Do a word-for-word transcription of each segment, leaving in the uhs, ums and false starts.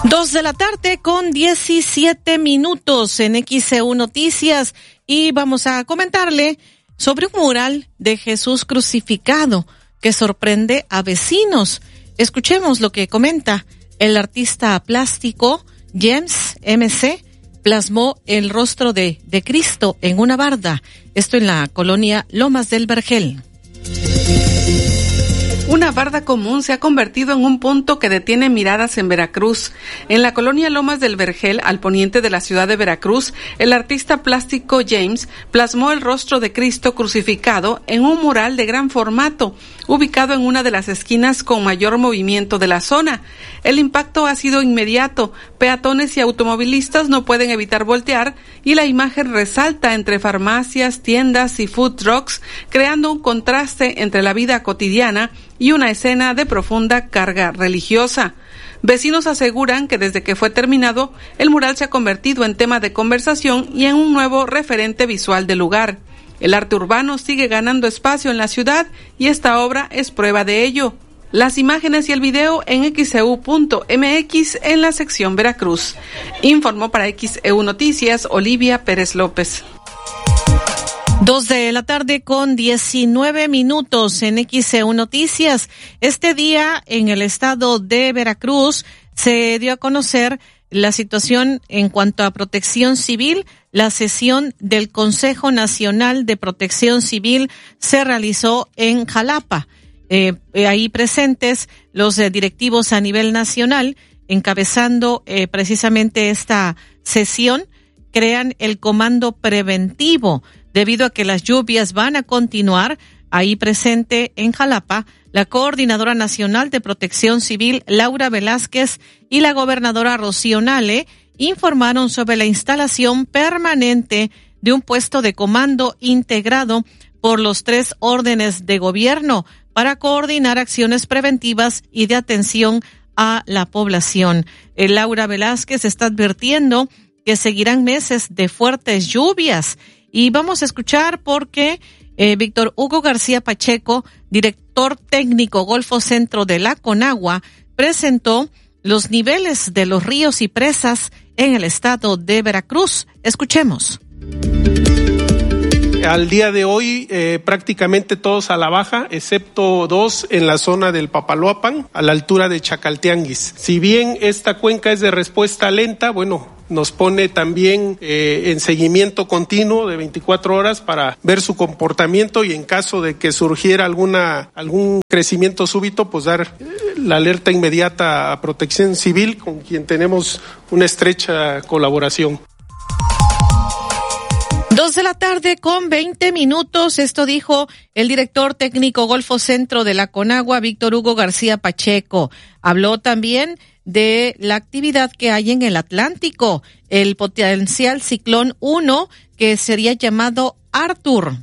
Dos de la tarde con diecisiete minutos en X E U Noticias y vamos a comentarle sobre un mural de Jesús crucificado que sorprende a vecinos. Escuchemos lo que comenta el artista plástico James M C. Plasmó el rostro de, de Cristo en una barda, esto en la colonia Lomas del Vergel. Una barda común se ha convertido en un punto que detiene miradas en Veracruz. En la colonia Lomas del Vergel, al poniente de la ciudad de Veracruz, el artista plástico James plasmó el rostro de Cristo crucificado en un mural de gran formato, ubicado en una de las esquinas con mayor movimiento de la zona. El impacto ha sido inmediato. Peatones y automovilistas no pueden evitar voltear y la imagen resalta entre farmacias, tiendas y food trucks, creando un contraste entre la vida cotidiana y una escena de profunda carga religiosa. Vecinos aseguran que desde que fue terminado, el mural se ha convertido en tema de conversación y en un nuevo referente visual del lugar. El arte urbano sigue ganando espacio en la ciudad y esta obra es prueba de ello. Las imágenes y el video en X E U punto M X en la sección Veracruz. Informó para X E U Noticias Olivia Pérez López. Dos de la tarde con diecinueve minutos en X E U Noticias. Este día en el estado de Veracruz se dio a conocer la situación en cuanto a protección civil. La sesión del Consejo Nacional de Protección Civil se realizó en Jalapa. Eh, ahí presentes los eh, directivos a nivel nacional, encabezando eh, precisamente esta sesión, crean el comando preventivo. Debido a que las lluvias van a continuar, ahí presente en Jalapa, la Coordinadora Nacional de Protección Civil, Laura Velázquez, y la gobernadora Rocío Nale informaron sobre la instalación permanente de un puesto de comando integrado por los tres órdenes de gobierno para coordinar acciones preventivas y de atención a la población. El Laura Velázquez está advirtiendo que seguirán meses de fuertes lluvias. Y vamos a escuchar porque eh, Víctor Hugo García Pacheco, director técnico Golfo Centro de la Conagua, presentó los niveles de los ríos y presas en el estado de Veracruz. Escuchemos. Al día de hoy, eh, prácticamente todos a la baja, excepto dos en la zona del Papaloapan, a la altura de Chacaltianguis. Si bien esta cuenca es de respuesta lenta, bueno, nos pone también eh, en seguimiento continuo de veinticuatro horas para ver su comportamiento y en caso de que surgiera alguna algún crecimiento súbito, pues dar eh, la alerta inmediata a Protección Civil, con quien tenemos una estrecha colaboración. Dos de la tarde con veinte minutos. Esto dijo el director técnico Golfo Centro de la Conagua, Víctor Hugo García Pacheco. Habló también de la actividad que hay en el Atlántico, el potencial ciclón uno, que sería llamado Arthur.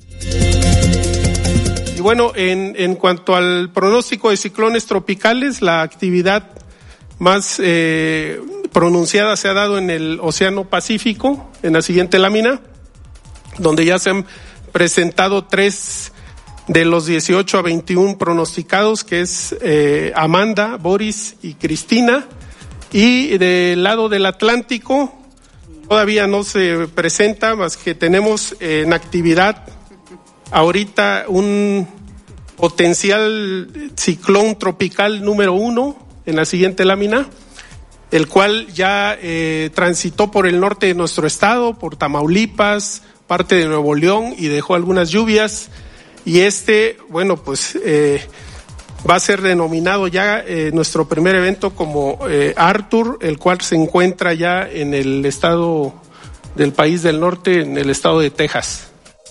Y bueno, en, en cuanto al pronóstico de ciclones tropicales, la actividad más eh, pronunciada se ha dado en el Océano Pacífico, en la siguiente lámina, donde ya se han presentado tres de los dieciocho a veintiuno pronosticados, que es eh, Amanda, Boris y Cristina. Y del lado del Atlántico todavía no se presenta, más que tenemos eh, en actividad ahorita un potencial ciclón tropical número uno en la siguiente lámina, el cual ya eh, transitó por el norte de nuestro estado, por Tamaulipas, parte de Nuevo León, y dejó algunas lluvias. Y este, bueno, pues eh, va a ser denominado ya eh, nuestro primer evento como eh, Arthur, el cual se encuentra ya en el estado del país del norte, en el estado de Texas.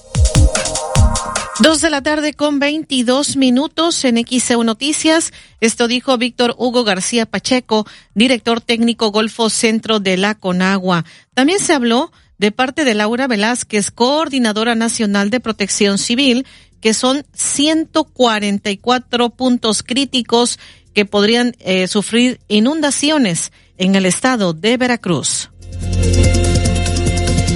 Dos de la tarde con veintidós minutos en X E U Noticias. Esto dijo Víctor Hugo García Pacheco, director técnico Golfo Centro de la Conagua. También se habló de parte de Laura Velázquez, coordinadora nacional de Protección Civil, que son ciento cuarenta y cuatro puntos críticos que podrían eh, sufrir inundaciones en el estado de Veracruz.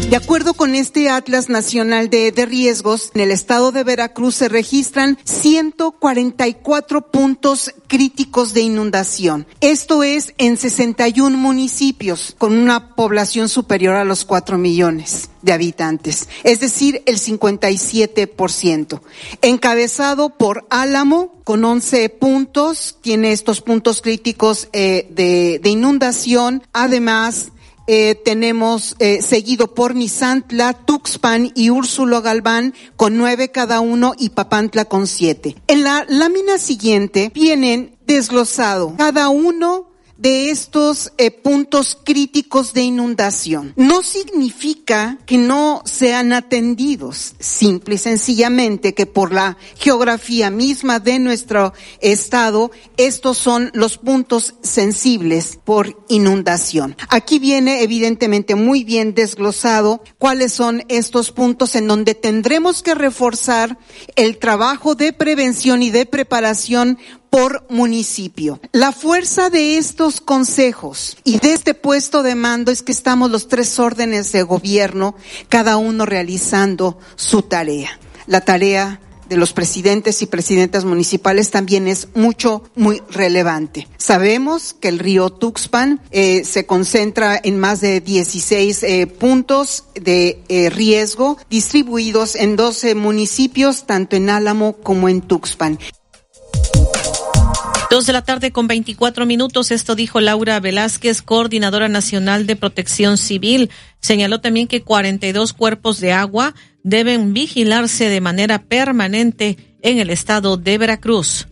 De acuerdo con este Atlas Nacional de, de Riesgos, en el estado de Veracruz se registran ciento cuarenta y cuatro puntos críticos de inundación. Esto es en sesenta y un municipios con una población superior a los cuatro millones de habitantes, es decir, el cincuenta y siete por ciento. Encabezado por Álamo, con once puntos, tiene estos puntos críticos eh, de, de inundación. Además, Eh, tenemos eh, seguido por Misantla, Tuxpan y Úrsulo Galván con nueve cada uno y Papantla con siete. En la lámina siguiente vienen desglosado cada uno de estos eh, puntos críticos de inundación. No significa que no sean atendidos, simple y sencillamente que por la geografía misma de nuestro estado, estos son los puntos sensibles por inundación. Aquí viene evidentemente muy bien desglosado cuáles son estos puntos en donde tendremos que reforzar el trabajo de prevención y de preparación por municipio. La fuerza de estos consejos y de este puesto de mando es que estamos los tres órdenes de gobierno, cada uno realizando su tarea. La tarea de los presidentes y presidentas municipales también es mucho, muy relevante. Sabemos que el río Tuxpan eh, se concentra en más de dieciséis eh, puntos de eh, riesgo distribuidos en doce municipios, tanto en Álamo como en Tuxpan. Dos de la tarde con veinticuatro minutos. Esto dijo Laura Velázquez, coordinadora nacional de Protección Civil. Señaló también que cuarenta y dos cuerpos de agua deben vigilarse de manera permanente en el estado de Veracruz.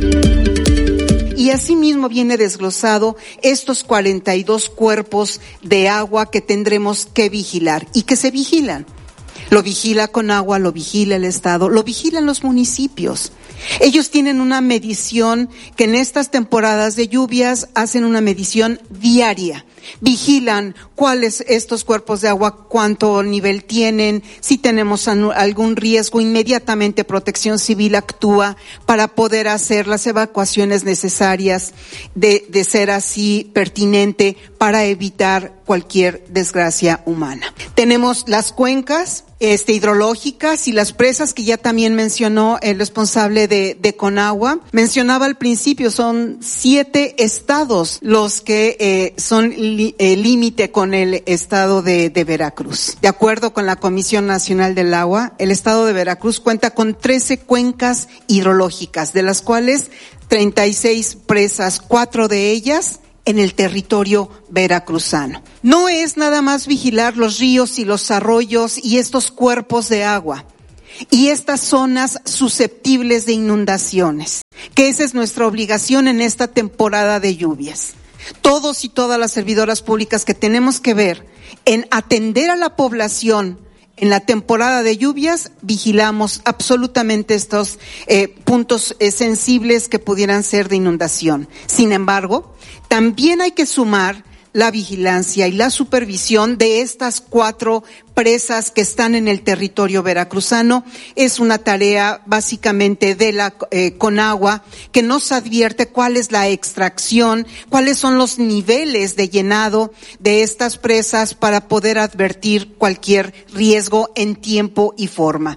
Y asimismo viene desglosado estos cuarenta y dos cuerpos de agua que tendremos que vigilar y que se vigilan. Lo vigila Conagua, lo vigila el Estado, lo vigilan los municipios. Ellos tienen una medición que en estas temporadas de lluvias hacen una medición diaria. Vigilan cuáles estos cuerpos de agua, cuánto nivel tienen, si tenemos algún riesgo, inmediatamente Protección Civil actúa para poder hacer las evacuaciones necesarias de, de ser así pertinente para evitar cualquier desgracia humana. Tenemos las cuencas este, hidrológicas y las presas que ya también mencionó el responsable de, de Conagua. Mencionaba al principio, son siete estados los que eh, son li, eh, límite con el estado de, de Veracruz. De acuerdo con la Comisión Nacional del Agua, el estado de Veracruz cuenta con trece cuencas hidrológicas, de las cuales treinta y seis presas, cuatro de ellas en el territorio veracruzano. No es nada más vigilar los ríos y los arroyos y estos cuerpos de agua y estas zonas susceptibles de inundaciones, que esa es nuestra obligación en esta temporada de lluvias. Todos y todas las servidoras públicas que tenemos que ver en atender a la población en la temporada de lluvias, vigilamos absolutamente estos eh, puntos eh, sensibles que pudieran ser de inundación. Sin embargo, también hay que sumar la vigilancia y la supervisión de estas cuatro presas que están en el territorio veracruzano. Es una tarea básicamente de la eh, Conagua, que nos advierte cuál es la extracción, cuáles son los niveles de llenado de estas presas para poder advertir cualquier riesgo en tiempo y forma.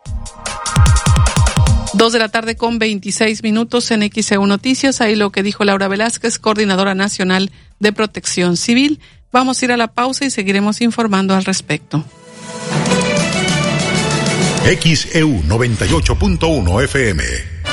Dos de la tarde con veintiséis minutos en X E U Noticias. Ahí lo que dijo Laura Velázquez, coordinadora nacional de Protección Civil. Vamos a ir a la pausa y seguiremos informando al respecto. X E U noventa y ocho punto uno F M.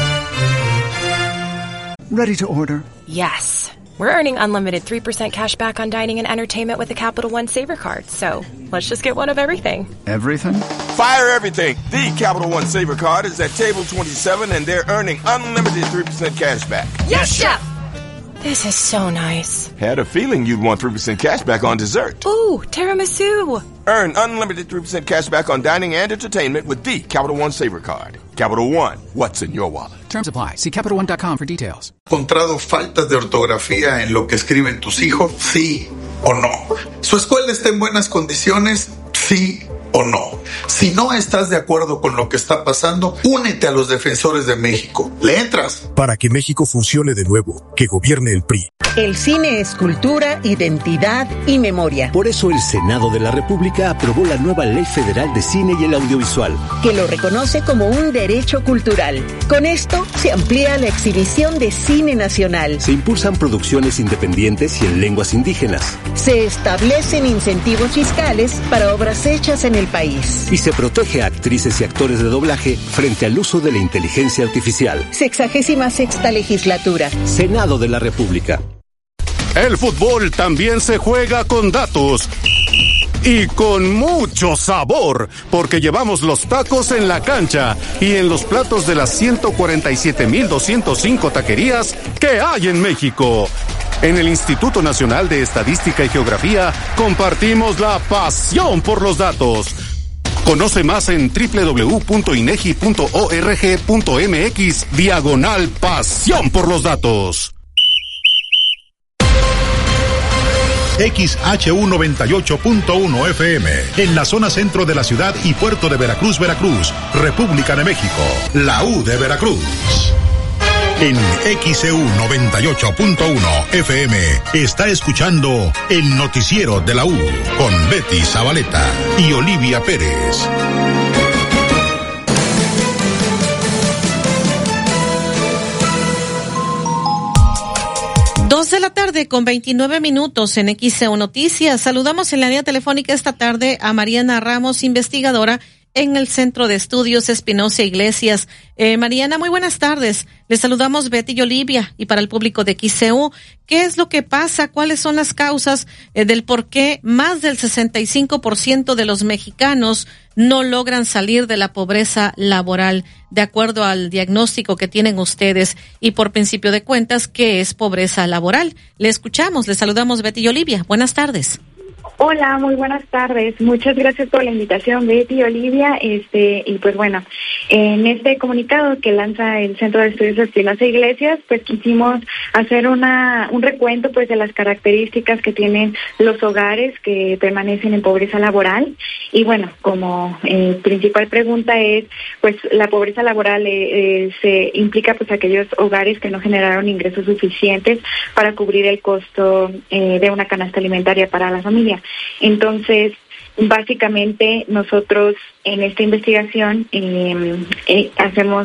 Ready to order? Yes. We're earning unlimited three percent cash back on dining and entertainment with the Capital One Saver Card. So let's just get one of everything. Everything? Fire everything. The Capital One Saver Card is at table twenty-seven and they're earning unlimited three percent cash back. Yes, Chef! This is so nice. Had a feeling you'd want three percent cash back on dessert. Ooh, tiramisu. Earn unlimited three percent cash back on dining and entertainment with the Capital One Saver Card. Capital One, what's in your wallet? Terms apply. See Capital One dot com for details. ¿Encontrado faltas de ortografía en lo que escriben tus hijos? ¿Sí o no? ¿Su escuela está en buenas condiciones? ¿Sí o no? Si no estás de acuerdo con lo que está pasando, únete a los defensores de México. ¿Le entras? Para que México funcione de nuevo, que gobierne el P R I. El cine es cultura, identidad y memoria. Por eso el Senado de la República aprobó la nueva Ley Federal de Cine y el Audiovisual, que lo reconoce como un derecho cultural. Con esto se amplía la exhibición de cine nacional. Se impulsan producciones independientes y en lenguas indígenas. Se establecen incentivos fiscales para obras hechas en el país. Y se protege a actrices y actores de doblaje frente al uso de la inteligencia artificial. Sexagésima sexta legislatura. Senado de la República. El fútbol también se juega con datos y con mucho sabor, porque llevamos los tacos en la cancha y en los platos de las ciento cuarenta y siete mil doscientos cinco taquerías que hay en México. En el Instituto Nacional de Estadística y Geografía compartimos la pasión por los datos. Conoce más en doble u doble u doble u punto inegi punto org punto mx diagonal pasión por los datos. X H U noventa y ocho punto uno F M, en la zona centro de la ciudad y puerto de Veracruz, Veracruz, República de México, la U de Veracruz. En X E U noventa y ocho punto uno F M está escuchando el noticiero de la U con Betty Zabaleta y Olivia Pérez. Dos de la tarde con veintinueve minutos en X E U Noticias. Saludamos en la línea telefónica esta tarde a Mariana Ramos, investigadora en el Centro de Estudios Espinosa Iglesias. Eh, Mariana, muy buenas tardes. Les saludamos Betty y Olivia, y para el público de X E U, ¿qué es lo que pasa? ¿Cuáles son las causas eh, del por qué más del sesenta y cinco por ciento de los mexicanos no logran salir de la pobreza laboral, de acuerdo al diagnóstico que tienen ustedes? Y por principio de cuentas, ¿qué es pobreza laboral? Le escuchamos, le saludamos Betty y Olivia. Buenas tardes. Hola, muy buenas tardes. Muchas gracias por la invitación, Betty y Olivia. Este, y pues bueno, en este comunicado que lanza el Centro de Estudios Espinosa Iglesias, pues quisimos hacer una un recuento pues de las características que tienen los hogares que permanecen en pobreza laboral. Y bueno, como eh, principal pregunta es, pues la pobreza laboral eh, eh, se implica pues aquellos hogares que no generaron ingresos suficientes para cubrir el costo eh, de una canasta alimentaria para la familia. Entonces, básicamente nosotros en esta investigación eh, eh, hacemos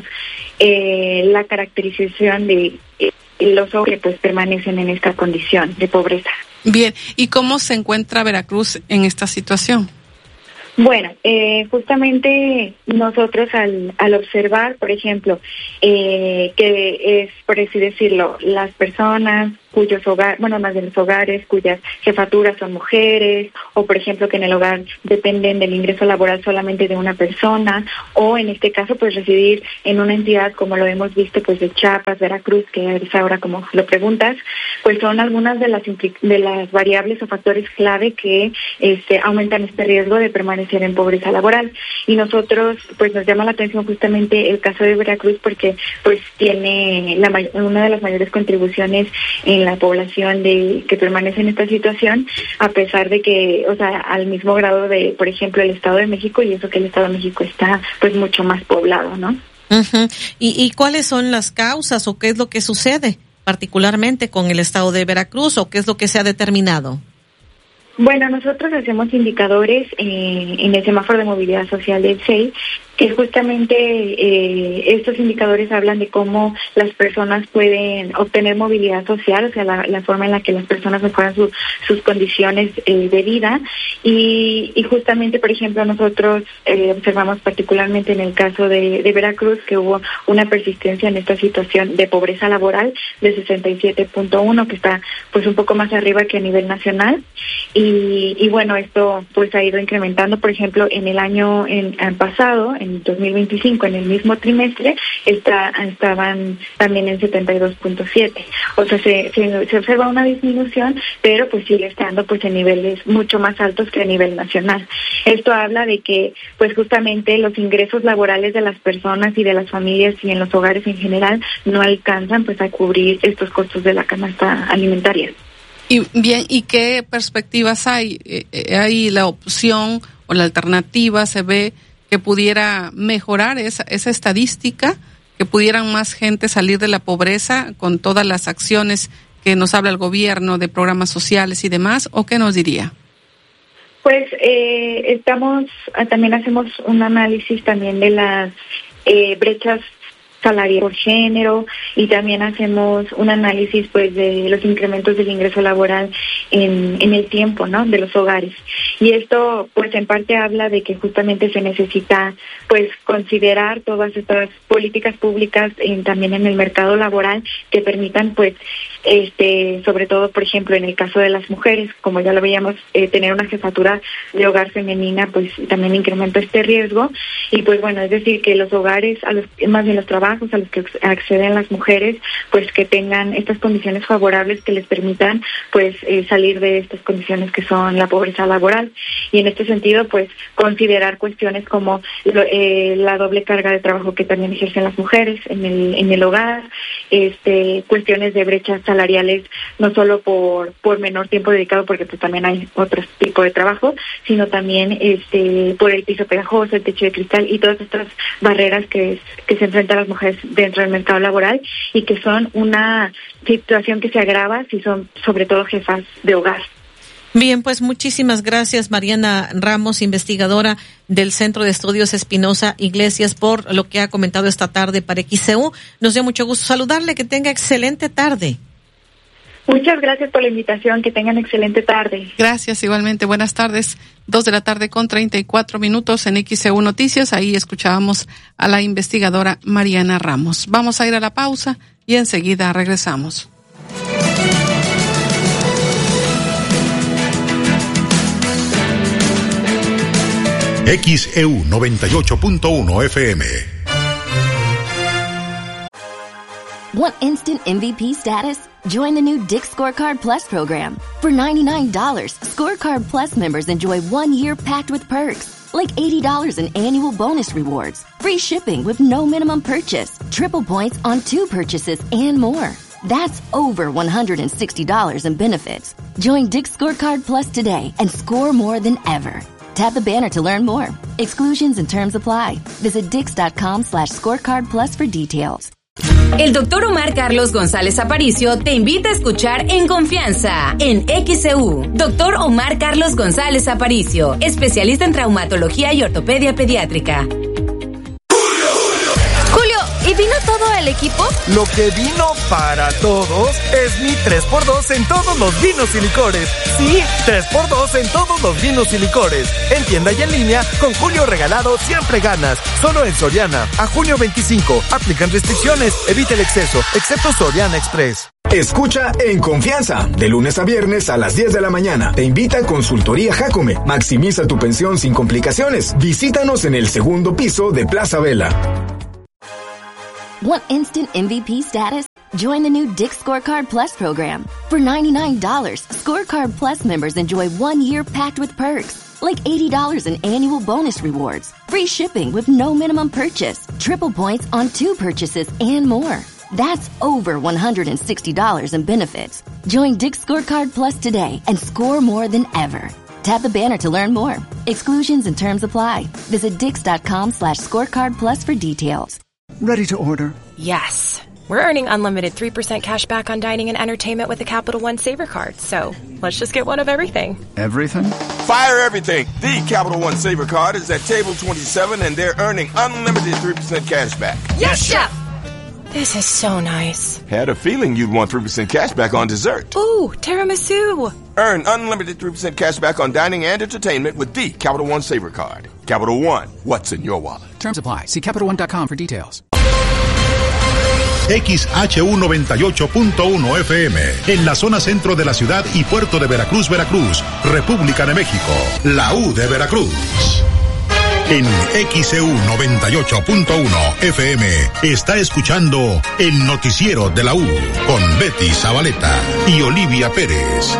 eh, la caracterización de eh, los hogares que pues permanecen en esta condición de pobreza. Bien, ¿y cómo se encuentra Veracruz en esta situación? Bueno, eh, justamente nosotros al, al observar, por ejemplo, eh, que es, por así decirlo, las personas cuyos hogares, bueno, más de los hogares cuyas jefaturas son mujeres, o por ejemplo que en el hogar dependen del ingreso laboral solamente de una persona, o en este caso pues residir en una entidad como lo hemos visto pues de Chiapas, Veracruz, que es ahora como lo preguntas, pues son algunas de las de las variables o factores clave que este aumentan este riesgo de permanecer en pobreza laboral. Y nosotros pues nos llama la atención justamente el caso de Veracruz porque pues tiene la una de las mayores contribuciones en la población de que permanece en esta situación, a pesar de que, o sea, al mismo grado de, por ejemplo, el Estado de México, y eso que el Estado de México está pues mucho más poblado, ¿no? Uh-huh. ¿Y, y cuáles son las causas o qué es lo que sucede particularmente con el Estado de Veracruz o qué es lo que se ha determinado? Bueno, nosotros hacemos indicadores eh, en el semáforo de movilidad social del S E I, que justamente eh, estos indicadores hablan de cómo las personas pueden obtener movilidad social, o sea, la, la forma en la que las personas mejoran su, sus condiciones eh, de vida. Y, y justamente, por ejemplo, nosotros eh, observamos particularmente en el caso de, de Veracruz que hubo una persistencia en esta situación de pobreza laboral de sesenta y siete punto uno, que está pues un poco más arriba que a nivel nacional. Y, y bueno, esto pues ha ido incrementando. Por ejemplo, en el año en, en pasado, en dos mil veinticinco, en el mismo trimestre, está, estaban también en setenta y dos punto siete. O sea, se, se, se observa una disminución, pero pues sigue estando pues en niveles mucho más altos que a nivel nacional. Esto habla de que pues justamente los ingresos laborales de las personas y de las familias y en los hogares en general no alcanzan pues a cubrir estos costos de la canasta alimentaria. Y bien, ¿y qué perspectivas hay? Eh, ¿Hay la opción o la alternativa, se ve que pudiera mejorar esa, esa estadística, que pudieran más gente salir de la pobreza con todas las acciones que nos habla el gobierno de programas sociales y demás, ¿o qué nos diría? Pues eh, estamos, también hacemos un análisis también de las eh, brechas salarial por género, y también hacemos un análisis pues de los incrementos del ingreso laboral en, en el tiempo, ¿no?, de los hogares. Y esto pues en parte habla de que justamente se necesita pues considerar todas estas políticas públicas en, también en el mercado laboral que permitan pues este sobre todo por ejemplo en el caso de las mujeres, como ya lo veíamos, eh, tener una jefatura de hogar femenina pues también incrementa este riesgo. Y pues bueno, es decir que los hogares, a los más bien los trabajos a los que acceden las mujeres, pues que tengan estas condiciones favorables que les permitan pues eh, salir de estas condiciones que son la pobreza laboral. Y en este sentido pues considerar cuestiones como lo, eh, la doble carga de trabajo que también ejercen las mujeres en el en el hogar, este cuestiones de brechas salariales no solo por por menor tiempo dedicado, porque pues también hay otro tipo de trabajo, sino también este por el piso pegajoso, el techo de cristal y todas estas barreras que que se enfrentan las mujeres dentro del mercado laboral, y que son una situación que se agrava si son sobre todo jefas de hogar. Bien, pues muchísimas gracias, Mariana Ramos, investigadora del Centro de Estudios Espinosa Iglesias, por lo que ha comentado esta tarde para X C U. Nos dio mucho gusto saludarle, que tenga excelente tarde. Muchas gracias por la invitación, que tengan excelente tarde. Gracias, igualmente. Buenas tardes. Dos de la tarde con treinta y cuatro minutos en X C U Noticias. Ahí escuchábamos a la investigadora Mariana Ramos. Vamos a ir a la pausa y enseguida regresamos. X E U noventa y ocho punto uno F M. Want instant M V P status? Join the new Dick's Scorecard Plus program. For ninety-nine dollars, Scorecard Plus members enjoy one year packed with perks, like eighty dollars in annual bonus rewards, free shipping with no minimum purchase, triple points on two purchases, and more. That's over one hundred sixty dollars in benefits. Join Dick's Scorecard Plus today and score more than ever. Tap the banner to learn more. Exclusions and terms apply. Visit dix.com slash scorecard plus for details. El doctor Omar Carlos González Aparicio te invita a escuchar En Confianza en X C U. Doctor Omar Carlos González Aparicio, especialista en traumatología y ortopedia pediátrica. Julio, ¿y vino todo el equipo? Lo que vino para todos es mi tres por dos en todos los vinos y licores. Sí, tres por dos en todos los vinos y licores. En tienda y en línea, con Julio regalado siempre ganas. Solo en Soriana. A junio veinticinco. Aplican restricciones. Evita el exceso. Excepto Soriana Express. Escucha En Confianza, de lunes a viernes a las diez de la mañana. Te invita a Consultoría Jacome. Maximiza tu pensión sin complicaciones. Visítanos en el segundo piso de Plaza Vela. Want instant M V P status? Join the new Dick's Scorecard Plus program. For ninety-nine dollars, Scorecard Plus members enjoy one year packed with perks, like eighty dollars in annual bonus rewards, free shipping with no minimum purchase, triple points on two purchases, and more. That's over one hundred sixty dollars in benefits. Join Dick's Scorecard Plus today and score more than ever. Tap the banner to learn more. Exclusions and terms apply. Visit dix.com slash scorecard plus for details. Ready to order? Yes. We're earning unlimited three percent cash back on dining and entertainment with the Capital One Saver Card. So let's just get one of everything. Everything? Fire everything. The Capital One Saver Card is at table twenty-seven, and they're earning unlimited three percent cash back. Yes, Chef! This is so nice. Had a feeling you'd want three percent cash back on dessert. Ooh, tiramisu. Earn unlimited three percent cash back on dining and entertainment with the Capital One Saver Card. Capital One, what's in your wallet? Terms apply. See Capital One dot com for details. X H U noventa y ocho punto uno F M, en la zona centro de la ciudad y puerto de Veracruz, Veracruz, República de México, la U de Veracruz. En X E U noventa y ocho punto uno F M está escuchando el noticiero de la U con Betty Zabaleta y Olivia Pérez.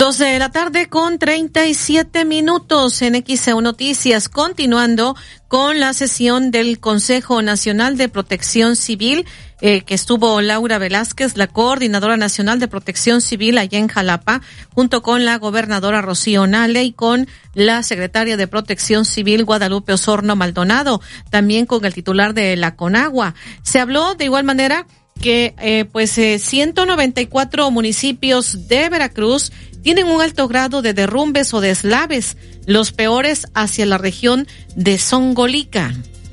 Dos de la tarde con treinta y siete minutos en X E U Noticias, continuando con la sesión del Consejo Nacional de Protección Civil, eh, que estuvo Laura Velázquez, la Coordinadora Nacional de Protección Civil allá en Jalapa, junto con la Gobernadora Rocío Nale y con la Secretaria de Protección Civil Guadalupe Osorno Maldonado, también con el titular de la CONAGUA. Se habló de igual manera que eh, pues eh, ciento noventa y cuatro municipios de Veracruz tienen un alto grado de derrumbes o deslaves, los peores hacia la región de Zongolica.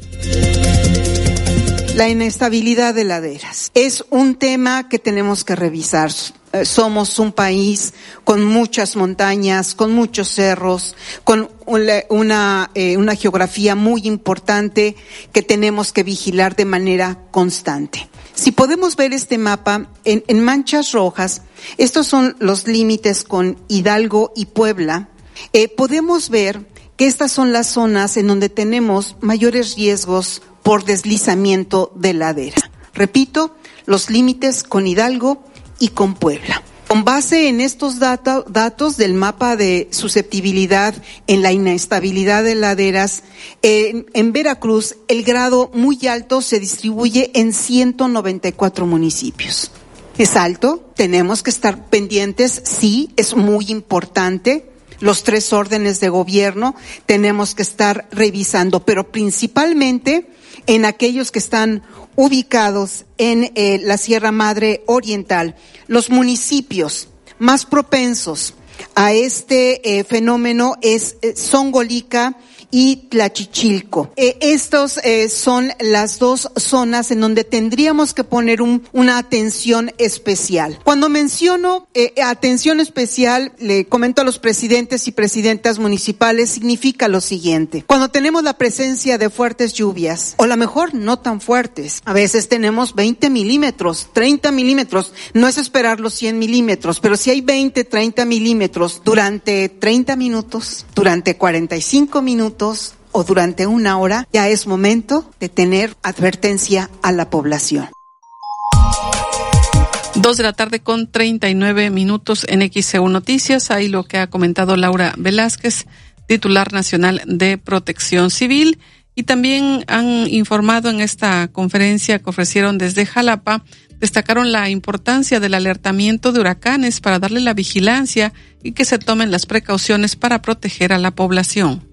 La inestabilidad de laderas es un tema que tenemos que revisar. Somos un país con muchas montañas, con muchos cerros, con una, una, eh, una geografía muy importante que tenemos que vigilar de manera constante. Si podemos ver este mapa en, en manchas rojas, estos son los límites con Hidalgo y Puebla. Eh, podemos ver que estas son las zonas en donde tenemos mayores riesgos por deslizamiento de ladera. Repito, los límites con Hidalgo y con Puebla. Con base en estos data, datos del mapa de susceptibilidad en la inestabilidad de laderas, en, en Veracruz el grado muy alto se distribuye en ciento noventa y cuatro municipios. ¿Es alto? Tenemos que estar pendientes, sí, es muy importante. Los tres órdenes de gobierno tenemos que estar revisando, pero principalmente en aquellos que están ubicados en eh, la Sierra Madre Oriental. Los municipios más propensos a este eh, fenómeno es eh, Zongolica y Tlachichilco. Eh, estos eh, son las dos zonas en donde tendríamos que poner un, una atención especial. Cuando menciono eh, atención especial, le comento a los presidentes y presidentas municipales, significa lo siguiente. Cuando tenemos la presencia de fuertes lluvias, o a lo mejor no tan fuertes, a veces tenemos veinte milímetros, treinta milímetros, no es esperar los cien milímetros, pero si hay veinte, treinta milímetros durante treinta minutos, durante cuarenta y cinco minutos, o durante una hora, ya es momento de tener advertencia a la población. Dos de la tarde con treinta y nueve minutos en X E U Noticias. Ahí lo que ha comentado Laura Velázquez, titular nacional de Protección Civil. Y también han informado en esta conferencia que ofrecieron desde Jalapa, destacaron la importancia del alertamiento de huracanes para darle la vigilancia y que se tomen las precauciones para proteger a la población.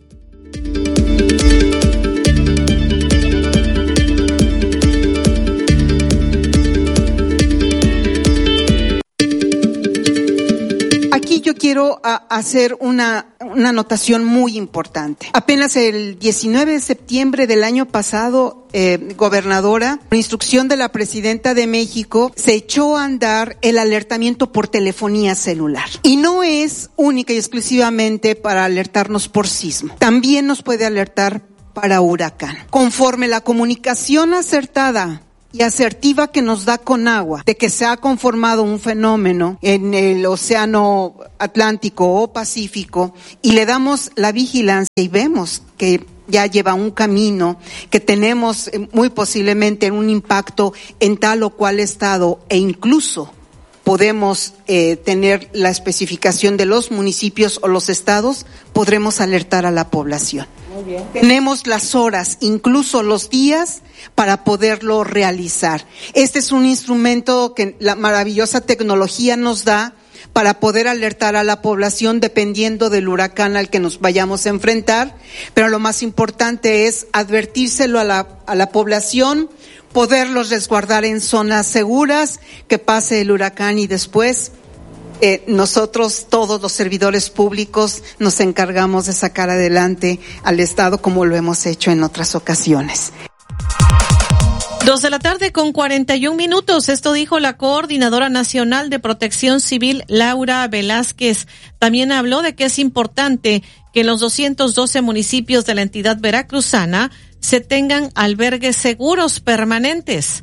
Aquí yo quiero a, hacer una, una anotación muy importante. Apenas el diecinueve de septiembre del año pasado, eh, gobernadora, por instrucción de la presidenta de México, se echó a andar el alertamiento por telefonía celular. Y no es única y exclusivamente para alertarnos por sismo. También nos puede alertar para huracán. Conforme la comunicación acertada y asertiva que nos da CONAGUA de que se ha conformado un fenómeno en el océano Atlántico o Pacífico y le damos la vigilancia y vemos que ya lleva un camino, que tenemos muy posiblemente un impacto en tal o cual estado e incluso podemos eh, tener la especificación de los municipios o los estados, podremos alertar a la población. Muy bien. Tenemos las horas, incluso los días, para poderlo realizar. Este es un instrumento que la maravillosa tecnología nos da para poder alertar a la población dependiendo del huracán al que nos vayamos a enfrentar, pero lo más importante es advertírselo a la, a la población, poderlos resguardar en zonas seguras, que pase el huracán y después eh, nosotros, todos los servidores públicos, nos encargamos de sacar adelante al Estado como lo hemos hecho en otras ocasiones. Dos de la tarde con cuarenta y un minutos. Esto dijo la Coordinadora Nacional de Protección Civil, Laura Velázquez. También habló de que es importante que en los doscientos doce municipios de la entidad veracruzana se tengan albergues seguros permanentes.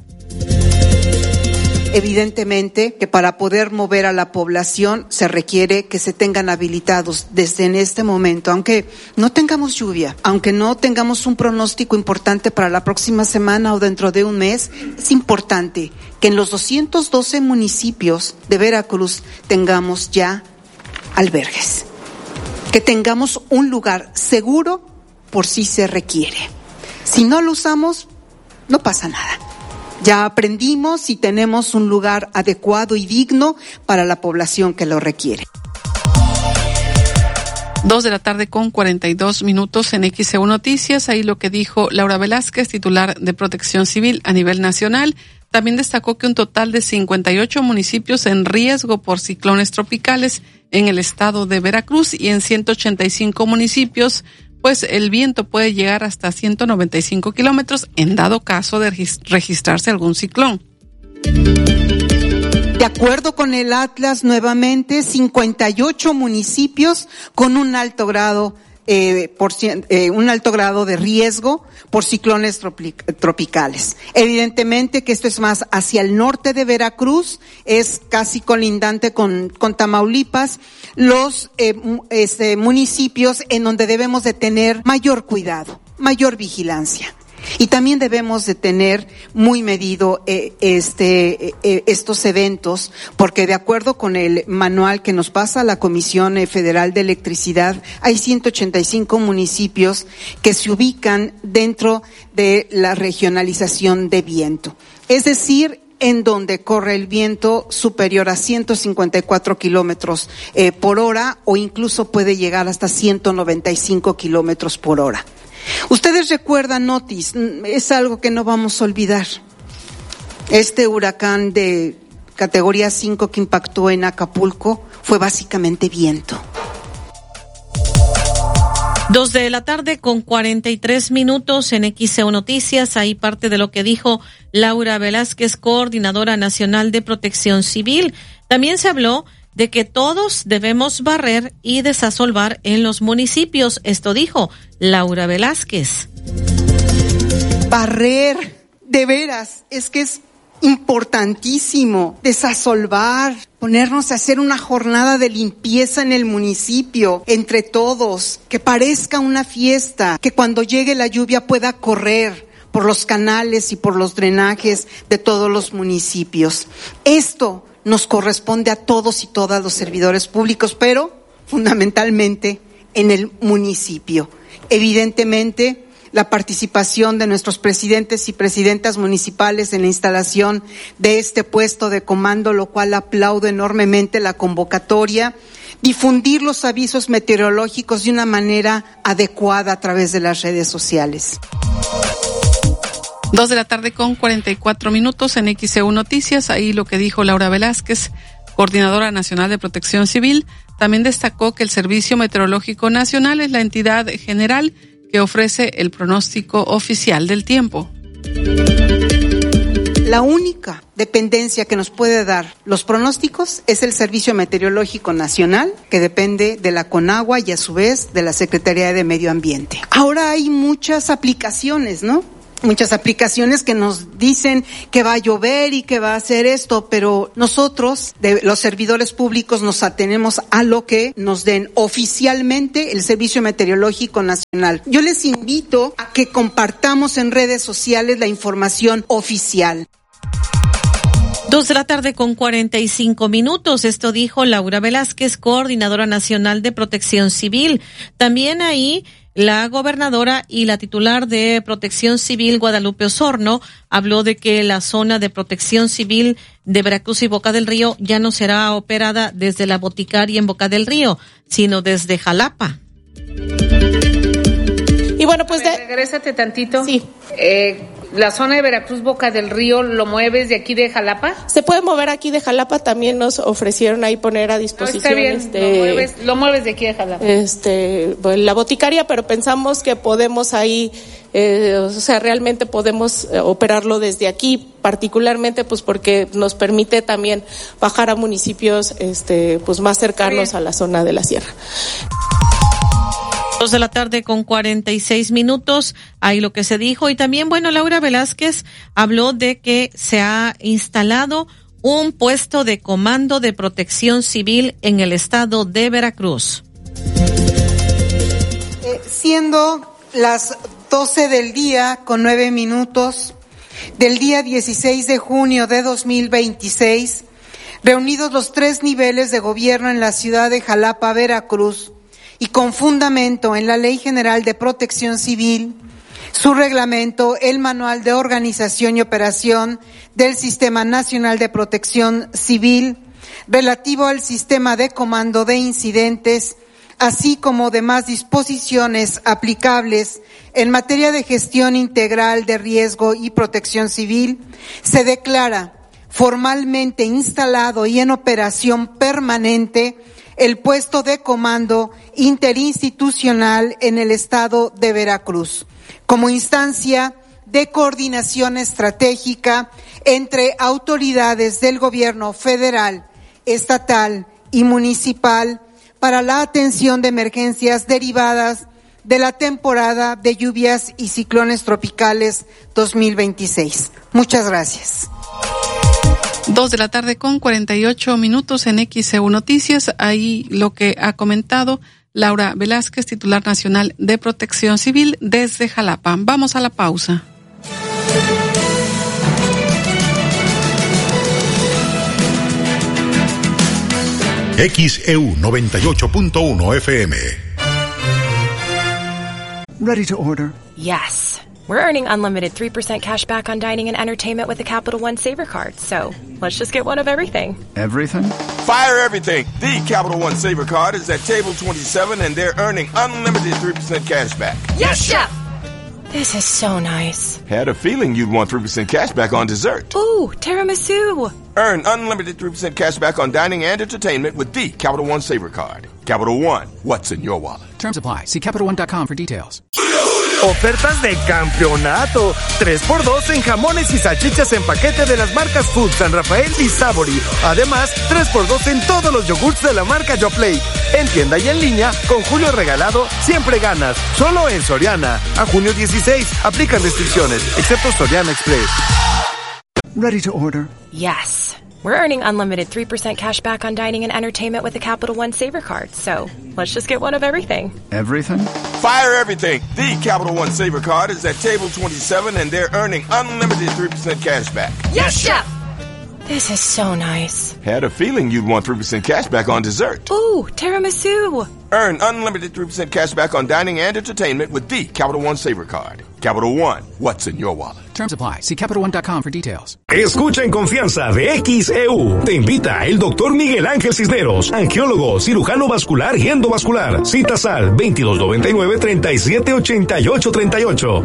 Evidentemente que para poder mover a la población se requiere que se tengan habilitados desde en este momento, aunque no tengamos lluvia, aunque no tengamos un pronóstico importante para la próxima semana o dentro de un mes, es importante que en los doscientos doce municipios de Veracruz tengamos ya albergues, que tengamos un lugar seguro por si se requiere. Si no lo usamos, no pasa nada. Ya aprendimos y tenemos un lugar adecuado y digno para la población que lo requiere. Dos de la tarde con cuarenta y dos minutos en X E U Noticias. Ahí lo que dijo Laura Velázquez, titular de Protección Civil a nivel nacional. También destacó que un total de cincuenta y ocho municipios en riesgo por ciclones tropicales en el estado de Veracruz y en ciento ochenta y cinco municipios, pues el viento puede llegar hasta ciento noventa y cinco kilómetros en dado caso de registrarse algún ciclón. De acuerdo con el Atlas, nuevamente, cincuenta y ocho municipios con un alto grado eh, por, eh, un alto grado de riesgo por ciclones tropic- tropicales. Evidentemente que esto es más hacia el norte de Veracruz, es casi colindante con, con Tamaulipas, los eh, este, municipios en donde debemos de tener mayor cuidado, mayor vigilancia. Y también debemos de tener muy medido eh, este eh, estos eventos, porque de acuerdo con el manual que nos pasa la Comisión Federal de Electricidad, hay ciento ochenta y cinco municipios que se ubican dentro de la regionalización de viento. Es decir, en donde corre el viento superior a ciento cincuenta y cuatro kilómetros eh, por hora o incluso puede llegar hasta ciento noventa y cinco kilómetros por hora. Ustedes recuerdan, Otis, es algo que no vamos a olvidar. Este huracán de categoría cinco que impactó en Acapulco fue básicamente viento. Dos de la tarde con cuarenta y tres minutos en X E U Noticias. Ahí parte de lo que dijo Laura Velázquez, coordinadora nacional de Protección Civil. También se habló de que todos debemos barrer y desasolvar en los municipios. Esto dijo Laura Velázquez. Barrer, de veras, es que es importantísimo. Desasolvar, ponernos a hacer una jornada de limpieza en el municipio, entre todos, que parezca una fiesta, que cuando llegue la lluvia pueda correr por los canales y por los drenajes de todos los municipios. Esto nos corresponde a todos y todas los servidores públicos, pero fundamentalmente en el municipio. Evidentemente, la participación de nuestros presidentes y presidentas municipales en la instalación de este puesto de comando, lo cual aplaudo enormemente la convocatoria, difundir los avisos meteorológicos de una manera adecuada a través de las redes sociales. Dos de la tarde con cuarenta y cuatro minutos en X E U Noticias. Ahí lo que dijo Laura Velázquez, coordinadora nacional de Protección Civil. También destacó que el Servicio Meteorológico Nacional es la entidad general que ofrece el pronóstico oficial del tiempo. La única dependencia que nos puede dar los pronósticos es el Servicio Meteorológico Nacional, que depende de la CONAGUA y a su vez de la Secretaría de Medio Ambiente. Ahora hay muchas aplicaciones, ¿no? Muchas aplicaciones que nos dicen que va a llover y que va a hacer esto, pero nosotros, de los servidores públicos, nos atenemos a lo que nos den oficialmente el Servicio Meteorológico Nacional. Yo les invito a que compartamos en redes sociales la información oficial. Dos de la tarde con cuarenta y cinco minutos. Esto dijo Laura Velázquez, coordinadora nacional de Protección Civil. También ahí la gobernadora y la titular de Protección Civil, Guadalupe Osorno, habló de que la zona de Protección Civil de Veracruz y Boca del Río ya no será operada desde la Boticaria en Boca del Río, sino desde Jalapa. Y bueno, pues de... regrésate tantito. Sí. Eh, la zona de Veracruz, Boca del Río, ¿lo mueves de aquí de Jalapa? Se puede mover aquí de Jalapa, también nos ofrecieron ahí poner a disposición. No, está bien, este, lo, mueves, lo mueves de aquí de Jalapa. Este, pues, la Boticaria, pero pensamos que podemos ahí, eh, o sea, realmente podemos eh, operarlo desde aquí, particularmente pues porque nos permite también bajar a municipios este, pues más cercanos a la zona de la sierra. Dos de la tarde con cuarenta y seis minutos, ahí lo que se dijo. Y también, bueno, Laura Velázquez habló de que se ha instalado un puesto de comando de Protección Civil en el estado de Veracruz. Eh, siendo las doce del día con nueve minutos del día dieciséis de junio de dos mil veintiséis, Reunidos los tres niveles de gobierno en la ciudad de Jalapa, Veracruz, y con fundamento en la Ley General de Protección Civil, su reglamento, el Manual de Organización y Operación del Sistema Nacional de Protección Civil, relativo al sistema de comando de incidentes, así como demás disposiciones aplicables en materia de gestión integral de riesgo y protección civil, se declara formalmente instalado y en operación permanente el puesto de comando interinstitucional en el estado de Veracruz, como instancia de coordinación estratégica entre autoridades del gobierno federal, estatal y municipal para la atención de emergencias derivadas de la temporada de lluvias y ciclones tropicales dos mil veintiséis. Muchas gracias. Dos de la tarde con cuarenta y ocho minutos en X E U Noticias. Ahí lo que ha comentado Laura Velázquez, titular nacional de Protección Civil desde Jalapa. Vamos a la pausa. X E U noventa y ocho punto uno F M. Ready to order? Yes. We're earning unlimited three percent cash back on dining and entertainment with the Capital One Saver Card. So let's just get one of everything. Everything? Fire everything. The Capital One Saver Card is at table twenty-seven and they're earning unlimited three percent cash back. Yes, Chef! This is so nice. Had a feeling you'd want three percent cash back on dessert. Ooh, tiramisu. Earn unlimited three percent cash back on dining and entertainment with the Capital One Saver Card. Capital One, what's in your wallet? Terms apply. See Capital One dot com for details. Ofertas de campeonato. tres por dos en jamones y salchichas en paquete de las marcas Food, San Rafael y Sabori. Además, tres por dos en todos los yogurts de la marca YoPlate. En tienda y en línea, con Julio Regalado, siempre ganas. Solo en Soriana. A junio dieciséis. Aplican restricciones, excepto Soriana Express. Ready to order? Yes. We're earning unlimited three percent cash back on dining and entertainment with the Capital One Saver Card. So let's just get one of everything. Everything? Fire everything. The Capital One Saver Card is at table twenty-seven and they're earning unlimited three percent cash back. Yes, Chef! This is so nice. Had a feeling you'd want three percent cash back on dessert. Ooh, tiramisu. Earn unlimited three percent cash back on dining and entertainment with the Capital One Saver Card. Capital One, what's in your wallet? Terms apply. See Capital One dot com for details. Escucha en confianza de X E U. Te invita el doctor Miguel Ángel Cisneros, angiólogo, cirujano vascular y endovascular. Citas al veintidós noventa y nueve, treinta y siete ochenta y ocho treinta y ocho.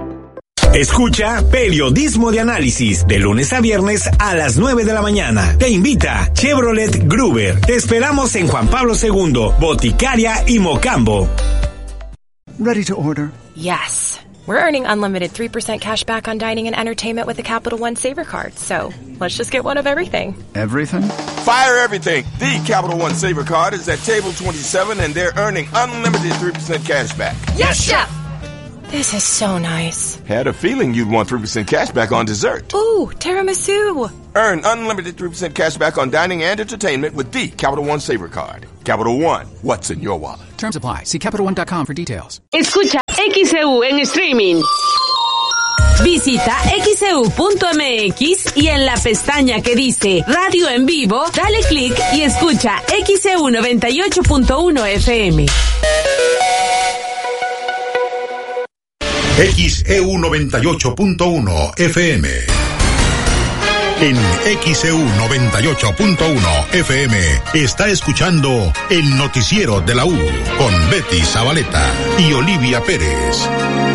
Escucha Periodismo de Análisis de lunes a viernes a las nueve de la mañana. Te invita Chevrolet Gruber. Te esperamos en Juan Pablo segundo, Boticaria y Mocambo. Ready to order? Yes. We're earning unlimited three percent cash back on dining and entertainment with the Capital One Saver Card. So let's just get one of everything. Everything? Fire everything. The Capital One Saver Card is at table twenty-seven and they're earning unlimited three percent cash back. Yes, Chef! This is so nice. Had a feeling you'd want three percent cash back on dessert. Ooh, tiramisu. Earn unlimited three percent cash back on dining and entertainment with the Capital One Saver Card. Capital One, what's in your wallet? Terms apply. See Capital One dot com for details. Escucha X E U en streaming. Visita X E U punto M X y en la pestaña que dice Radio en Vivo, dale clic y escucha X E U noventa y ocho punto uno F M. X E U noventa y ocho punto uno F M. En X E U noventa y ocho punto uno F M está escuchando el noticiero de la U con Betty Zabaleta y Olivia Pérez.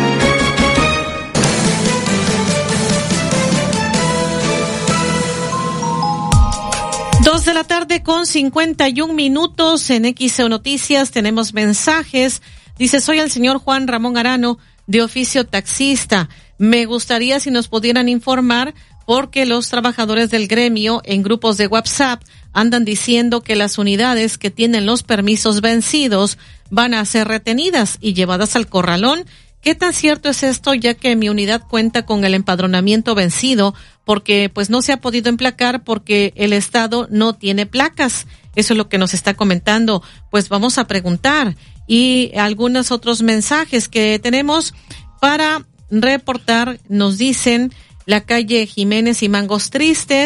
Dos de la tarde con cincuenta y un minutos en X E U Noticias. Tenemos mensajes. Dice, soy el señor Juan Ramón Arano, de oficio taxista. Me gustaría si nos pudieran informar porque los trabajadores del gremio en grupos de WhatsApp andan diciendo que las unidades que tienen los permisos vencidos van a ser retenidas y llevadas al corralón. ¿Qué tan cierto es esto, ya que mi unidad cuenta con el empadronamiento vencido porque pues no se ha podido emplacar porque el Estado no tiene placas? Eso es lo que nos está comentando. Pues vamos a preguntar. Y algunos otros mensajes que tenemos para reportar nos dicen: la calle Jiménez y Mangos Tristes,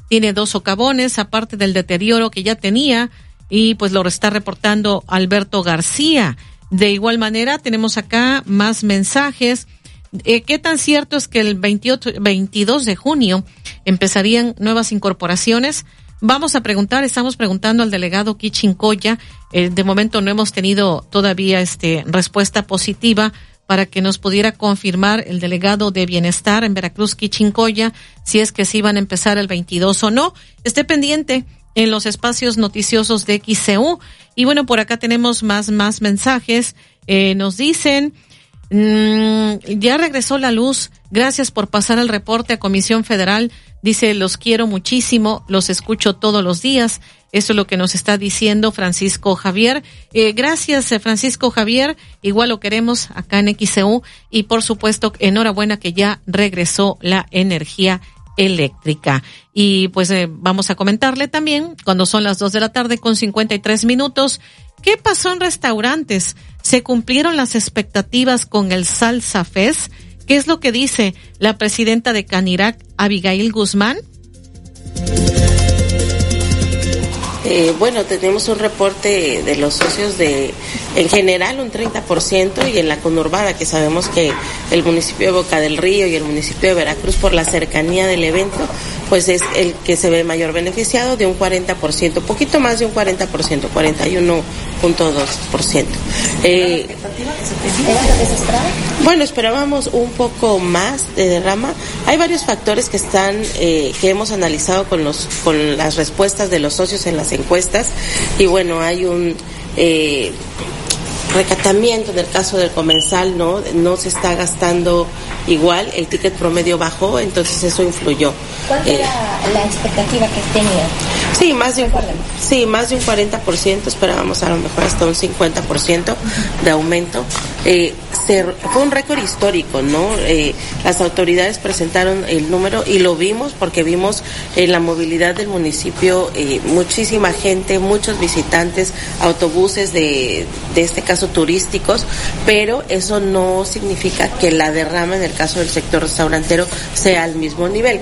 tiene dos socavones, aparte del deterioro que ya tenía, y pues lo está reportando Alberto García. De igual manera, tenemos acá más mensajes. Eh, ¿Qué tan cierto es que el veintiocho, veintidós de junio empezarían nuevas incorporaciones? Vamos a preguntar, estamos preguntando al delegado Quichincoya. Eh, de momento no hemos tenido todavía este respuesta positiva para que nos pudiera confirmar el delegado de Bienestar en Veracruz, Quichincoya, si es que sí van a empezar el veintidós o no. Esté pendiente en los espacios noticiosos de X C U. Y bueno, por acá tenemos más, más mensajes. Eh, nos dicen, mmm, ya regresó la luz. Gracias por pasar el reporte a Comisión Federal. Dice, los quiero muchísimo, los escucho todos los días. Eso es lo que nos está diciendo Francisco Javier. Eh, gracias, Francisco Javier. Igual lo queremos acá en X C U. Y por supuesto, enhorabuena que ya regresó la energía eléctrica. Y pues eh, vamos a comentarle también, cuando son las dos de la tarde con cincuenta y tres minutos, ¿qué pasó en restaurantes? ¿Se cumplieron las expectativas con el Salsa Fest? ¿Qué es lo que dice la presidenta de Canirac, Abigail Guzmán? Eh, bueno, tenemos un reporte de los socios de, en general, un treinta por ciento, y en la conurbada, que sabemos que el municipio de Boca del Río y el municipio de Veracruz, por la cercanía del evento, pues es el que se ve mayor beneficiado, de un cuarenta por ciento, poquito más de un cuarenta por ciento, cuarenta y uno punto dos por ciento. Eh, bueno, esperábamos un poco más de derrama. Hay varios factores que están, eh, que hemos analizado con los, con las respuestas de los socios en las encuestas, y bueno, hay un eh, recatamiento en el caso del comensal, no no se está gastando igual, el ticket promedio bajó, entonces eso influyó. ¿Cuál era eh, la expectativa que tenía? Sí, más de un, sí, más de un cuarenta por ciento, esperábamos a lo mejor hasta un cincuenta por ciento de aumento. Eh, se, fue un récord histórico, ¿no? Eh, las autoridades presentaron el número y lo vimos porque vimos en eh, la movilidad del municipio, eh, muchísima gente, muchos visitantes, autobuses de, de este caso turísticos, pero eso no significa que la derrama en el caso del sector restaurantero sea al mismo nivel.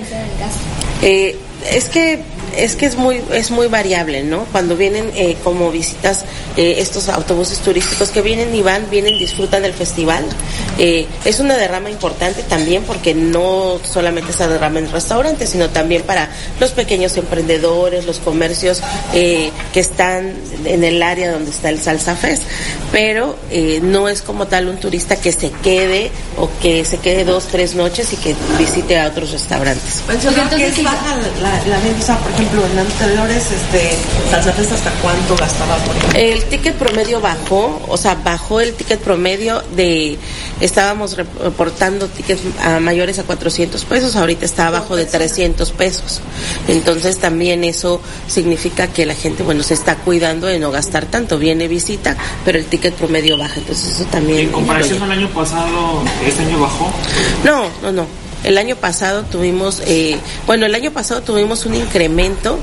Eh, es que es que es muy es muy variable, ¿no? Cuando vienen eh, como visitas eh, estos autobuses turísticos que vienen y van, vienen, disfrutan del festival. Eh, es una derrama importante también porque no solamente se derrama en restaurantes, sino también para los pequeños emprendedores, los comercios eh, que están en el área donde está el Salsa Fest. Pero eh, no es como tal un turista que se quede o que se quede dos, tres noches y que visite a otros restaurantes. Entonces, ¿qué baja la, la venta? Por ejemplo, en anteriores este, Salsa Fest, ¿hasta cuánto gastaba? Por ejemplo? El ticket promedio bajó, o sea, bajó el ticket promedio de, estábamos reportando tickets a mayores a cuatrocientos pesos, ahorita está abajo de trescientos pesos. Entonces también eso significa que la gente, bueno, se está cuidando de no gastar tanto, viene visita, pero el ticket promedio baja, entonces eso también. ¿En comparación influye. Al año pasado, este año bajó? No, no, no. El año pasado tuvimos, eh, bueno, el año pasado tuvimos un incremento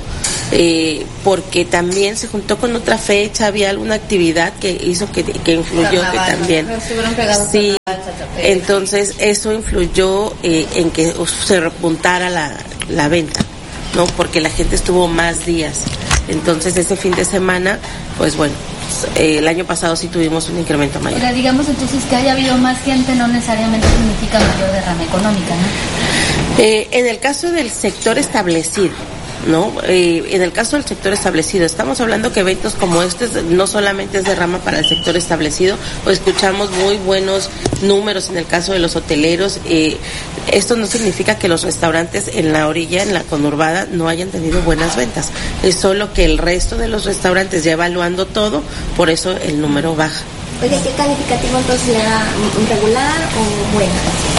eh, porque también se juntó con otra fecha, había alguna actividad que hizo que, que influyó, que también. Sí, entonces eso influyó eh, en que se repuntara la, la venta, ¿no? Porque la gente estuvo más días. Entonces ese fin de semana, pues bueno, eh, el año pasado sí tuvimos un incremento mayor. Pero digamos entonces que haya habido más gente no necesariamente significa mayor derrama económica, ¿no? Eh, en el caso del sector establecido, ¿no? Eh, en el caso del sector establecido, estamos hablando que eventos como estos no solamente es derrama para el sector establecido, o escuchamos muy buenos números en el caso de los hoteleros. Eh, esto no significa que los restaurantes en la orilla, en la conurbada, no hayan tenido buenas ventas. Es solo que el resto de los restaurantes, ya evaluando todo, por eso el número baja. Oye, ¿qué calificativo entonces le da? ¿Un regular o buena?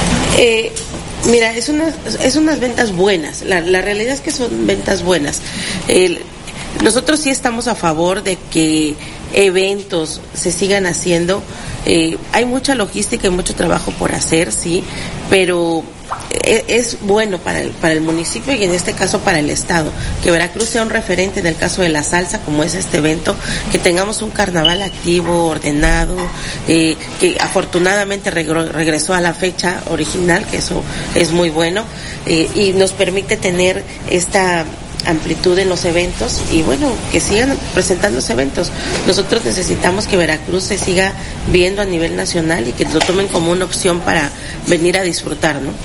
Eh, Mira, es unas, es unas ventas buenas, la, la realidad es que son ventas buenas. El, nosotros sí estamos a favor de que eventos se sigan haciendo, eh, hay mucha logística y mucho trabajo por hacer, sí, pero es, es bueno para el, para el municipio y en este caso para el estado, que Veracruz sea un referente en el caso de la salsa, como es este evento, que tengamos un carnaval activo, ordenado, eh, que afortunadamente regro, regresó a la fecha original, que eso es muy bueno, eh, y nos permite tener esta amplitud en los eventos y bueno, que sigan presentándose eventos. Nosotros necesitamos que Veracruz se siga viendo a nivel nacional y que lo tomen como una opción para venir a disfrutar, ¿no?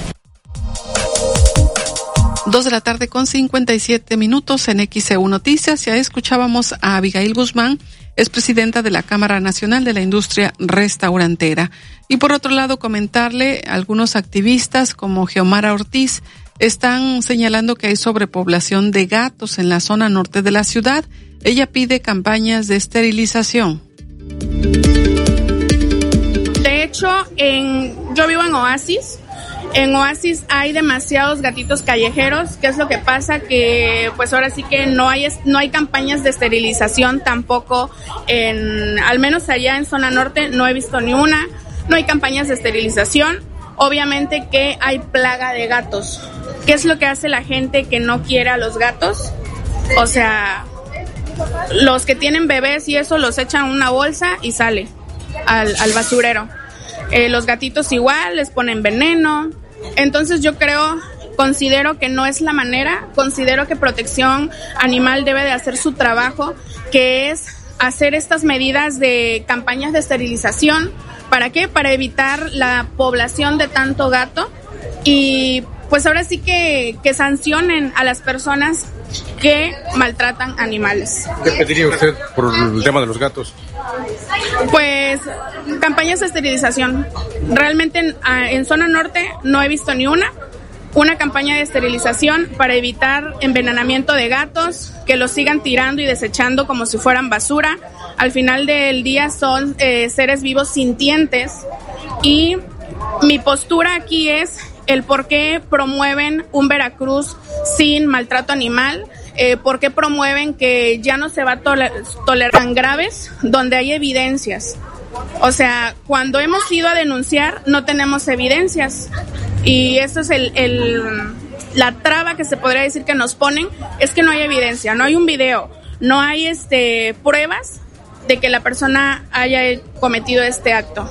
Dos de la tarde con cincuenta y siete minutos en X E U Noticias. Ya escuchábamos a Abigail Guzmán, es presidenta de la Cámara Nacional de la Industria Restaurantera. Y por otro lado, comentarle, algunos activistas como Geomara Ortiz están señalando que hay sobrepoblación de gatos en la zona norte de la ciudad. Ella pide campañas de esterilización. De hecho, en, yo vivo en Oasis. En Oasis hay demasiados gatitos callejeros. ¿Qué es lo que pasa? Que pues ahora sí que no hay no hay campañas de esterilización tampoco, en al menos allá en zona norte no he visto ni una. No hay campañas de esterilización. Obviamente que hay plaga de gatos. ¿Qué es lo que hace la gente que no quiere a los gatos? O sea, los que tienen bebés y eso los echan en una bolsa y sale al, al basurero. Eh, los gatitos igual, les ponen veneno. Entonces yo creo, considero que no es la manera, considero que Protección Animal debe de hacer su trabajo, que es hacer estas medidas de campañas de esterilización. ¿Para qué? Para evitar la población de tanto gato y pues ahora sí que, que sancionen a las personas que maltratan animales. ¿Qué pediría usted por el tema de los gatos? Pues campañas de esterilización. Realmente en, en zona norte no he visto ni una. Una campaña de esterilización para evitar envenenamiento de gatos, que los sigan tirando y desechando como si fueran basura. Al final del día son eh, seres vivos sintientes y mi postura aquí es el por qué promueven un Veracruz sin maltrato animal, eh, por qué promueven que ya no se va a toler- tolerar tan graves donde hay evidencias. O sea, cuando hemos ido a denunciar no tenemos evidencias y eso es el, el la traba que se podría decir que nos ponen, es que no hay evidencia, no hay un video, no hay este pruebas de que la persona haya cometido este acto.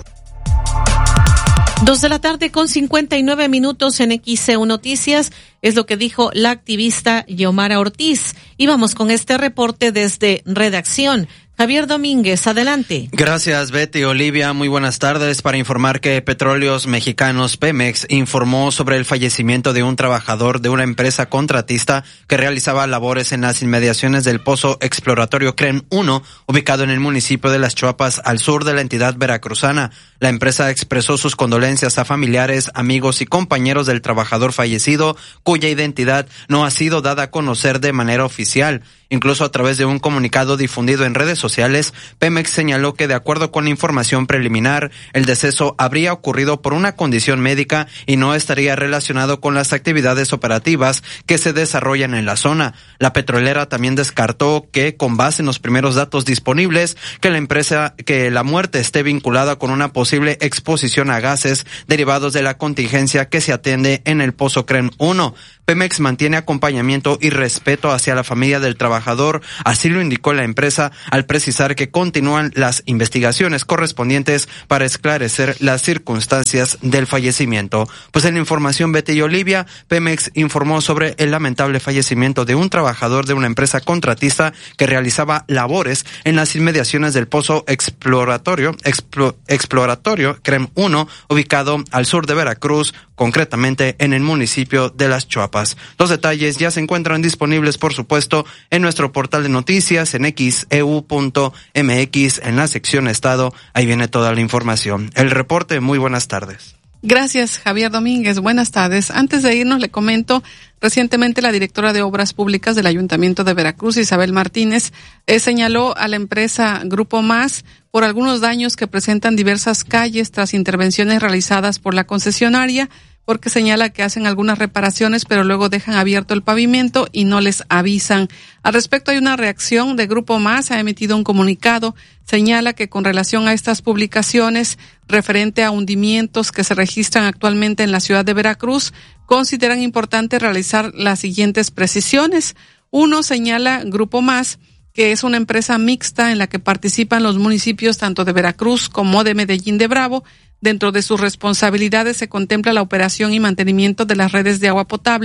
Dos de la tarde con cincuenta y nueve minutos en X E U Noticias, es lo que dijo la activista Geomara Ortiz. Y vamos con este reporte desde redacción. Javier Domínguez, adelante. Gracias, Betty. Olivia, muy buenas tardes. Para informar que Petróleos Mexicanos Pemex informó sobre el fallecimiento de un trabajador de una empresa contratista que realizaba labores en las inmediaciones del Pozo Exploratorio CREM uno, ubicado en el municipio de Las Chuapas, al sur de la entidad veracruzana. La empresa expresó sus condolencias a familiares, amigos y compañeros del trabajador fallecido, cuya identidad no ha sido dada a conocer de manera oficial. Incluso a través de un comunicado difundido en redes sociales, Pemex señaló que de acuerdo con la información preliminar, el deceso habría ocurrido por una condición médica y no estaría relacionado con las actividades operativas que se desarrollan en la zona. La petrolera también descartó que, con base en los primeros datos disponibles, que la empresa, que la muerte esté vinculada con una posible exposición a gases derivados de la contingencia que se atiende en el Pozo CREM uno. Pemex mantiene acompañamiento y respeto hacia la familia del trabajador, así lo indicó la empresa al precisar que continúan las investigaciones correspondientes para esclarecer las circunstancias del fallecimiento. Pues en la información, Betty y Olivia, Pemex informó sobre el lamentable fallecimiento de un trabajador de una empresa contratista que realizaba labores en las inmediaciones del Pozo Exploratorio, Explo, Exploratorio CREM uno, ubicado al sur de Veracruz, concretamente en el municipio de Las Chuapas. Los detalles ya se encuentran disponibles, por supuesto, en nuestro portal de noticias en x e u punto m x en la sección Estado. Ahí viene toda la información. El reporte, muy buenas tardes. Gracias, Javier Domínguez. Buenas tardes. Antes de irnos, le comento, recientemente la directora de Obras Públicas del Ayuntamiento de Veracruz, Isabel Martínez, eh, señaló a la empresa Grupo Más por algunos daños que presentan diversas calles tras intervenciones realizadas por la concesionaria, porque señala que hacen algunas reparaciones, pero luego dejan abierto el pavimento y no les avisan. Al respecto, hay una reacción de Grupo Más, ha emitido un comunicado, señala que con relación a estas publicaciones referente a hundimientos que se registran actualmente en la ciudad de Veracruz, consideran importante realizar las siguientes precisiones. Uno, señala Grupo Más, que es una empresa mixta en la que participan los municipios tanto de Veracruz como de Medellín de Bravo. Dentro de sus responsabilidades se contempla la operación y mantenimiento de las redes de agua potable,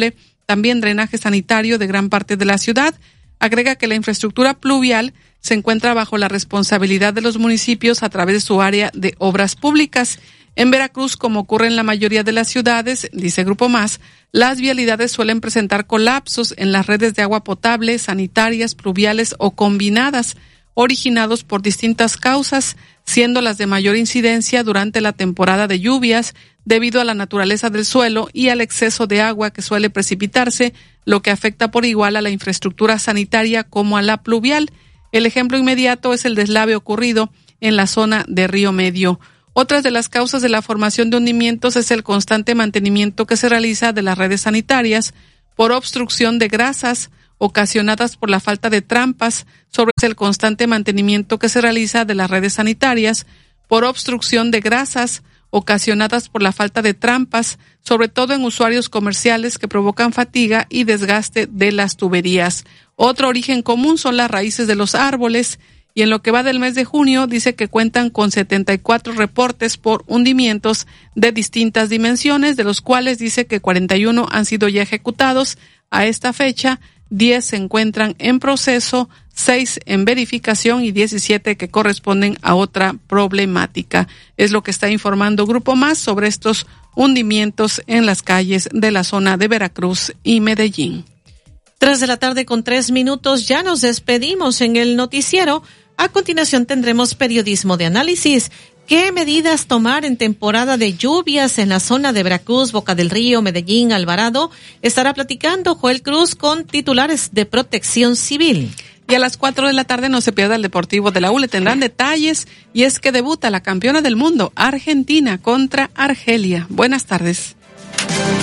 también drenaje sanitario de gran parte de la ciudad. Agrega que la infraestructura pluvial se encuentra bajo la responsabilidad de los municipios a través de su área de obras públicas. En Veracruz, como ocurre en la mayoría de las ciudades, dice Grupo Más, las vialidades suelen presentar colapsos en las redes de agua potable, sanitarias, pluviales o combinadas, originados por distintas causas, siendo las de mayor incidencia durante la temporada de lluvias, debido a la naturaleza del suelo y al exceso de agua que suele precipitarse, lo que afecta por igual a la infraestructura sanitaria como a la pluvial. El ejemplo inmediato es el deslave ocurrido en la zona de Río Medio. Otras de las causas de la formación de hundimientos es el constante mantenimiento que se realiza de las redes sanitarias por obstrucción de grasas ocasionadas por la falta de trampas, sobre el constante mantenimiento que se realiza de las redes sanitarias por obstrucción de grasas ocasionadas por la falta de trampas, sobre todo en usuarios comerciales que provocan fatiga y desgaste de las tuberías. Otro origen común son las raíces de los árboles, y en lo que va del mes de junio dice que cuentan con setenta y cuatro reportes por hundimientos de distintas dimensiones, de los cuales dice que cuarenta y uno han sido ya ejecutados a esta fecha, diez se encuentran en proceso, seis en verificación y diecisiete que corresponden a otra problemática. Es lo que está informando Grupo Más sobre estos hundimientos en las calles de la zona de Veracruz y Medellín. Tres de la tarde con tres minutos, ya nos despedimos en el noticiero. A continuación tendremos periodismo de análisis. ¿Qué medidas tomar en temporada de lluvias en la zona de Veracruz, Boca del Río, Medellín, Alvarado? Estará platicando Joel Cruz con titulares de Protección Civil. Y a las cuatro de la tarde no se pierda el Deportivo de la U. Le tendrán detalles, y es que debuta la campeona del mundo, Argentina, contra Argelia. Buenas tardes.